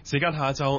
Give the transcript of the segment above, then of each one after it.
時間下晝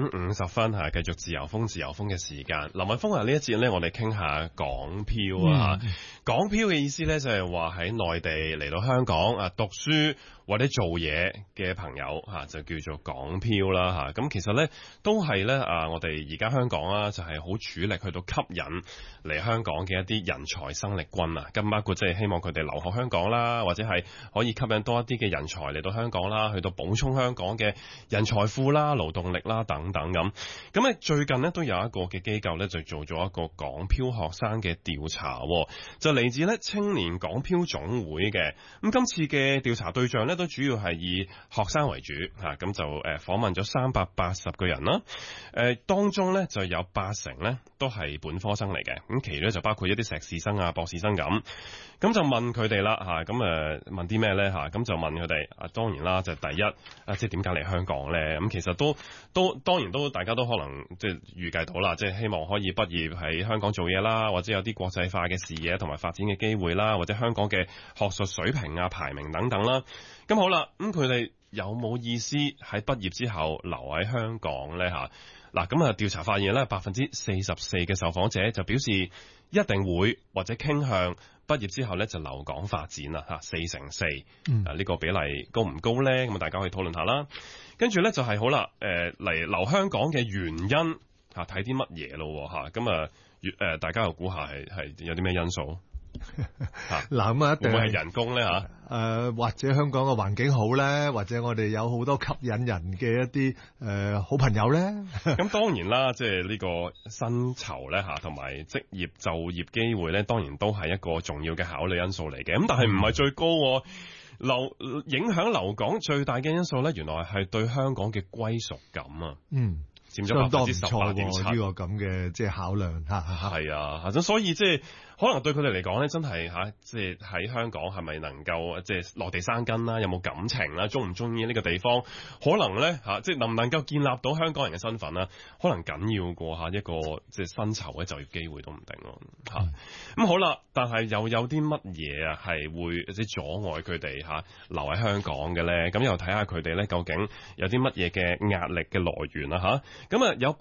5:50嚇，繼續自由風嘅時間。林文峰啊，呢一節咧，我哋傾下港漂啊。港漂嘅意思咧，就係話喺內地嚟到香港啊讀書或者做嘢嘅朋友嚇，就叫做港漂啦嚇。咁其實咧都係咧我哋而家香港啊，就係好主力去到吸引嚟香港嘅一啲人才生力軍啊。咁包括即係希望佢哋留學香港啦，或者係可以吸引多一啲嘅人才嚟到香港啦，去到補充香港嘅人才庫啦、勞動力啦等等咁。咁咧最近咧都有一個嘅機構咧就做咗一個港漂學生嘅調查，就嚟自咧青年港漂總會嘅。咁今次嘅調查對象咧都主要係以學生為主嚇，咁就訪問咗380個人啦。當中咧就有80%咧都係本科生嚟嘅，咁其餘咧就包括一啲碩士生啊、博士生咁。咁就問佢哋啦嚇，咁問啲咩咧嚇？咁就問佢哋當然啦，就第一即係點解嚟香港咧？咁其實都當然都大家都可能即係預計到啦，即係希望可以畢業喺香港做嘢啦，或者有啲國際化嘅視野同埋發展嘅機會啦，或者香港嘅學術水平啊、排名等等啦。咁好啦，咁佢哋有冇意思喺畢業之後留喺香港咧嚇？嗱，咁調查發現咧，44%嘅受訪者就表示一定會或者傾向畢業之後咧就留港發展啦嚇，4%。呢個比例高唔高咧？咁大家可以討論下啦。跟住咧就係好啦，嚟留香港嘅原因嚇，睇啲乜嘢咯嚇？咁大家又估下係有啲咩因素？ 嗱，咁一定會係人工咧嚇， 或者香港嘅環境好咧，或者我哋有好多吸引人嘅一啲好朋友咧。 咁當然啦，即係呢個薪酬咧嚇，同埋職業就業機會咧，當然都係一個重要嘅考慮因素嚟嘅。咁但係唔係最高喎。影響留港最大嘅因素咧，原來係對香港嘅歸屬感啊。佔咗18.7% 呢個咁嘅即係考量嚇。 係啊，咁所以即係可能對佢哋嚟講咧，真係即係喺香港係咪能夠即係落地生根啦？有冇感情啦？鍾唔鍾意呢個地方？可能咧即係能唔能夠建立到香港人嘅身份啦？可能緊要過一個即係薪酬嘅就業機會都唔定咯嚇。咁好啦，但係又有啲乜嘢係會即係阻礙佢哋留喺香港嘅咧？咁又睇下佢哋咧究竟有啲乜嘢嘅壓力嘅來源啦嚇。咁有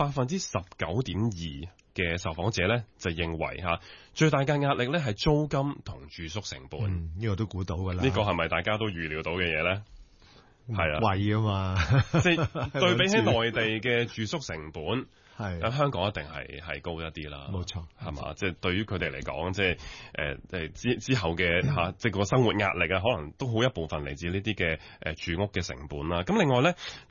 19.2%嘅受訪者咧就認為最大嘅壓力咧係租金同住宿成本。 呢個都估到㗎啦。 呢個係咪大家都預料到嘅嘢咧？係啊， 貴啊嘛， 即係對比起內地嘅住宿成本。 係香港一定係高一啲啦， 冇錯， 係嘛？即係對於佢哋嚟講，即係之後嘅即係個生活壓力啊，可能都好一部分嚟自呢啲嘅住屋嘅成本啦。咁另外咧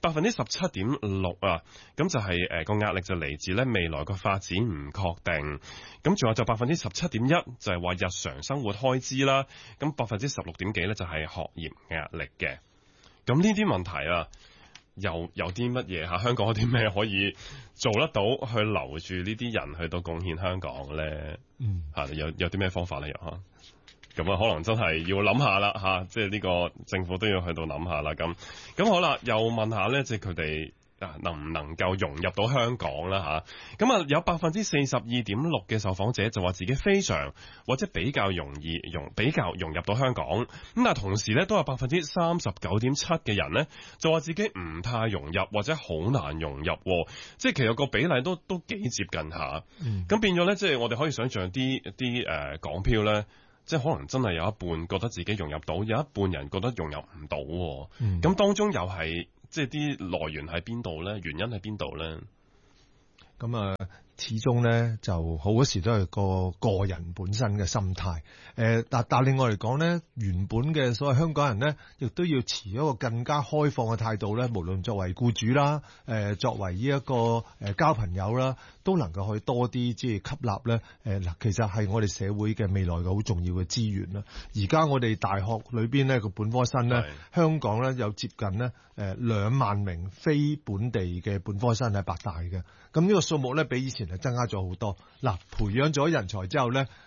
，17.6%咁就係個壓力就嚟自咧未來個發展唔確定。咁仲有就17.1%就係話日常生活開支啦。咁16.幾%咧就係學業壓力嘅。咁呢啲問題啊。有啲乜嘢香港有啲咩可以做得到去留住呢啲人去到貢獻香港咧？有啲咩方法咧？咁可能真係要諗下啦即係呢個政府都要去到諗下啦。咁好啦，又問下咧，即係佢哋能唔能夠融入到香港啦咁有42.6%嘅受訪者就話自己非常或者比較融入到香港。咁但係同時咧都有39.7%嘅人咧就話自己唔太融入或者好難融入。即係其實個比例都幾接近下。咁變咗咧，即係我哋可以想象啲港漂咧，即係可能真係有一半覺得自己融入到，有一半人覺得融入唔到。咁當中又係即係啲來源喺邊度咧？原因喺邊度咧？ 咁始終咧就好多時都係個人本身嘅心態。但另外嚟講咧，原本嘅所謂香港人咧，亦都要持一個更加開放嘅態度咧。無論作為僱主啦，作為呢一個交朋友啦，都能夠去多啲即係吸納咧。其實係我哋社會嘅未來嘅好重要嘅資源啦。而家我哋大學裏邊咧個本科生咧，香港咧有接近咧2萬名非本地嘅本科生喺北大嘅。咁呢個數目咧比以前係增加咗好多。嗱，培養咗人才之後咧，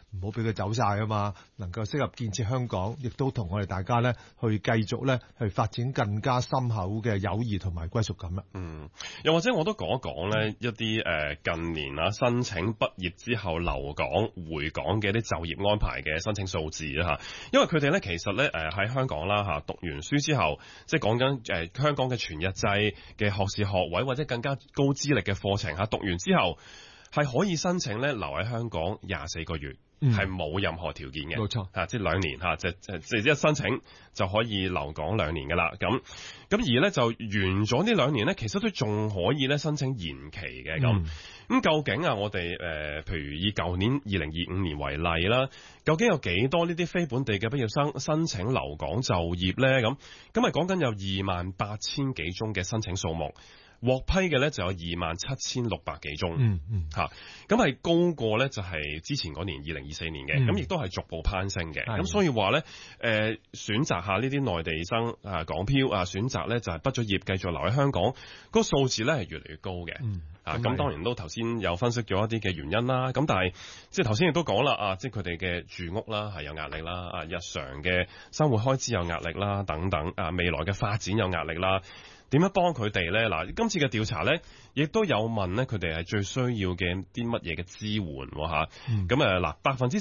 唔好俾佢走晒啊嘛，能夠適合建設香港，亦都同我哋大家咧去繼續咧去發展更加深厚嘅友誼同埋歸屬感啦。 又或者我都講一講咧一啲近年申請畢業之後留港回港嘅一啲就業安排嘅申請數字啦嚇，因為佢哋咧其實咧喺香港啦嚇讀完書之後，即係講緊香港嘅全日制嘅學士學位或者更加高資歷嘅課程嚇，讀完之後係可以申請咧留喺香港24個月。係冇任何條件嘅， 冇錯嚇，即係2年嚇，即係一申請就可以留港2年㗎啦。咁而咧就完咗呢2年咧，其實都仲可以咧申請延期嘅。咁究竟我哋譬如以舊年2025年為例啦，究竟有幾多呢啲非本地嘅畢業生申請留港就業咧？咁係講緊有28,000幾宗嘅申請數目。獲批嘅咧就有27,600幾宗，咁係高過咧就係之前嗰年2024年嘅，咁亦都係逐步攀升嘅。咁所以話咧，選擇下呢啲內地生港漂選擇咧就係畢咗業繼續留喺香港，個數字咧係越嚟越高嘅。咁當然都頭先有分析咗一啲嘅原因啦。咁但係即係頭先亦都講啦，即係佢哋嘅住屋啦係有壓力啦，日常嘅生活開支有壓力啦，等等，未來嘅發展有壓力啦。點樣幫佢哋咧？嗱，今次嘅調查咧，亦都有問咧，佢哋係最需要嘅啲乜嘢嘅支援嚇。咁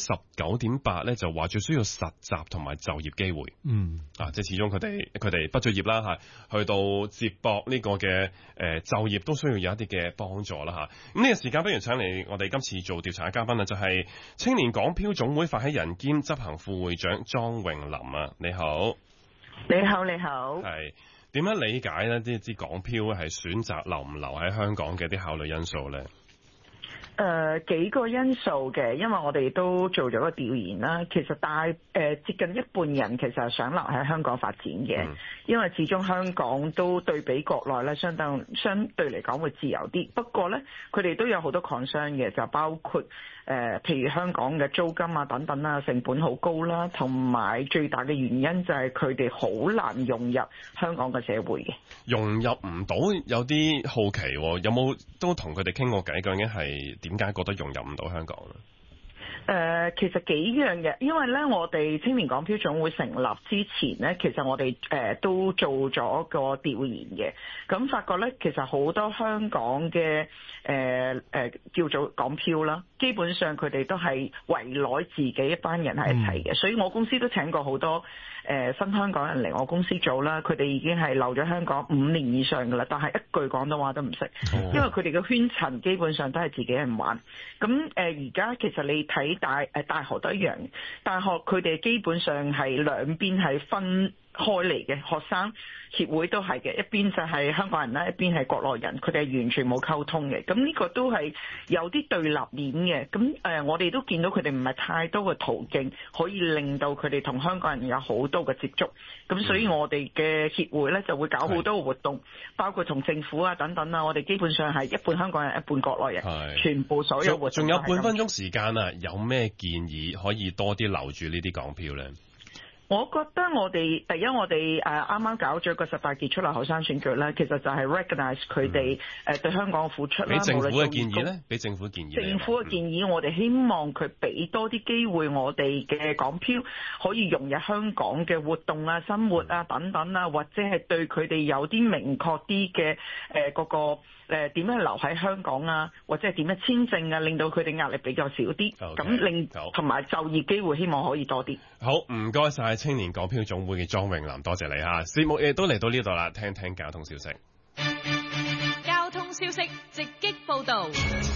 19.8%咧就話最需要實習同埋就業機會。即係始終佢哋畢咗業啦嚇，去到接駁呢個嘅就業都需要有一啲嘅幫助啦嚇。咁呢個時間，不如請嚟我哋今次做調查嘅嘉賓就係青年港漂總會發起人兼執行副會長莊詠琳啊，你好。 你好，你好。 係。點樣理解呢啲港漂係選擇留唔留喺香港嘅啲考慮因素咧？ 幾個因素嘅，因為我哋都做咗個調研啦。其實接近一半人其實係想留喺香港發展嘅，因為始終香港都對比國內咧，相對嚟講會自由啲。不過咧，佢哋都有好多 concern 嘅，就包括譬如香港嘅租金啊等等啊，成本好高啦，同埋最大嘅原因就係佢哋好難融入香港嘅社會嘅。融入唔到，有啲好奇，有冇都同佢哋傾過偈？究竟係點解覺得融入唔到香港咧？ 其實幾樣嘅，因為咧我哋青年港漂總會成立之前咧，其實我哋都做咗個調研嘅，咁發覺咧其實好多香港嘅叫做港漂啦，基本上佢哋都係圍內自己一班人喺一齊嘅，所以我公司都請過好多新香港人嚟我公司做啦，佢哋已經係留咗香港5年以上噶啦，但係一句廣東話都唔識，因為佢哋嘅圈層基本上都係自己人玩。咁而家其實你睇大學都一樣，大學佢哋基本上係兩邊係分開嚟嘅，學生協會都係嘅，一邊就係香港人啦，一邊係國內人，佢哋係完全冇溝通嘅。咁呢個都係有啲對立面嘅。咁我哋都見到佢哋唔係太多嘅途徑可以令到佢哋同香港人有好多嘅接觸。咁所以我哋嘅協會咧就會搞好多嘅活動，包括同政府啊等等啊。我哋基本上係一半香港人，一半國內人，全部所有活動。 仲有半分鐘時間啊，有咩建議可以多啲留住呢啲港漂咧？ 我覺得我哋第一，我哋啱啱搞咗個18傑出嚟後生選舉咧，其實就係 recognize 佢哋對香港嘅付出啦。 俾政府嘅建議咧，俾政府建議。 政府嘅建議，我哋希望佢俾多啲機會我哋嘅港漂可以融入香港嘅活動啊、生活啊等等啊，或者係對佢哋有啲明確啲嘅嗰個點樣留喺香港啊，或者係點樣簽證啊，令到佢哋壓力比較少啲，咁令同埋就業機會希望可以多啲。 好，唔該晒青年港漂總會嘅莊詠琳，多謝你嚇。節目亦都嚟到呢度啦，聽聽交通消息。 交通消息直擊報導。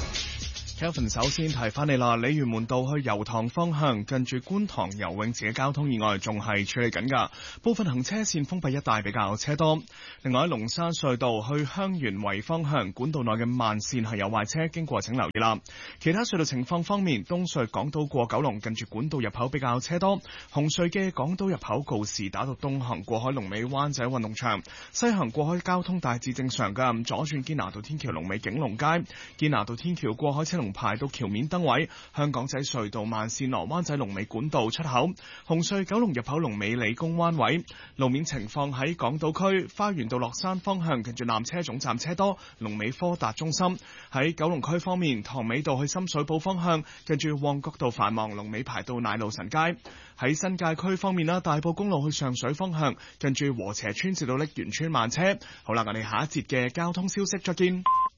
Kelvin 首先提翻你啦，鯉魚門道去油塘方向近住觀塘游泳池嘅交通意外仲係處理緊㗎，部分行車線封閉一帶比較車多。另外喺龍山隧道去香園圍方向管道內嘅慢線係有壞車，經過請留意啦。其他隧道情況方面，東隧港島過九龍近住管道入口比較車多，紅隧嘅港島入口告士打道東行過海龍尾灣仔運動場，西行過海交通大致正常㗎，左轉堅拿道天橋龍尾景隆街，堅拿道天橋過海車龍龍排到橋面燈位，香港仔隧道慢線落灣仔龍尾管道出口，紅隧九龍入口龍尾理工灣位。路面情況喺港島區花園道落山方向，近住纜車總站車多，龍尾科達中心。喺九龍區方面，塘尾道去深水埗方向，近住旺角道繁忙，龍尾排到奶路臣街。喺新界區方面啦，大埔公路去上水方向，近住禾輋村至到瀝源村慢車。好啦，我哋下一節嘅交通消息再見。